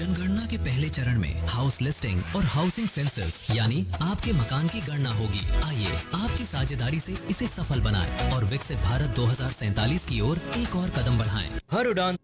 जनगणना के पहले चरण में हाउस लिस्टिंग और हाउसिंग सेंसस यानी आपके मकान की गणना होगी। आइए आपकी साझेदारी से इसे सफल बनाएं और विकसित भारत 2047 की ओर एक और कदम बढ़ाएं। हर उड़ान